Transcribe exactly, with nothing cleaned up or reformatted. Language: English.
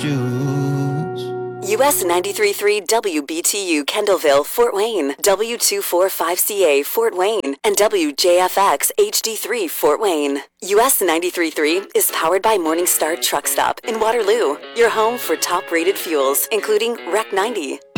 juice. U S ninety-three point three W B T U Kendallville, Fort Wayne, W two forty-five C A Fort Wayne, and W J F X H D three Fort Wayne. U S ninety-three point three is powered by Morningstar Truck Stop in Waterloo, your home for top-rated fuels, including R E C ninety.